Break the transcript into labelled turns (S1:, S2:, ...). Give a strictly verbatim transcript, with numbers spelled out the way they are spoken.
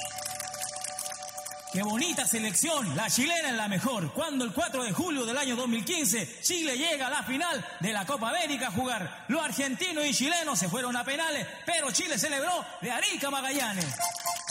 S1: ¡Qué bonita selección! La chilena es la mejor. Cuando el cuatro de julio del año dos mil quince, Chile llega a la final de la Copa América a jugar. Los argentinos y chilenos se fueron a penales, pero Chile celebró de Arica a Magallanes.